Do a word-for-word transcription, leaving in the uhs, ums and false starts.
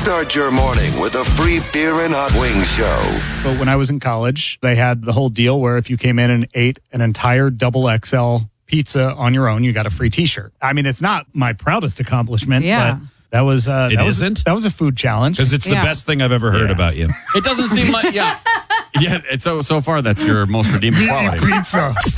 Start your morning with a free beer and hot wings show. But when I was in college, they had the whole deal where if you came in and ate an entire double X L pizza on your own, you got a free T-shirt. I mean, it's not my proudest accomplishment, Yeah. but that was uh, It that was, isn't? that was a food challenge. Because it's the Yeah. best thing I've ever heard Yeah. about you. It doesn't seem like, yeah. Yeah, it's so, so far that's your most redeeming quality. Pizza.